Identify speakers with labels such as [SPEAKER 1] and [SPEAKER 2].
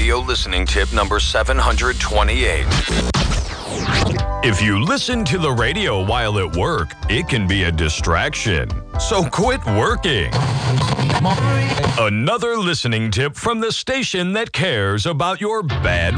[SPEAKER 1] radio listening tip number 728. If you listen to the radio while at work, it can be a distraction. So quit working. Another listening tip from the station that cares about your bad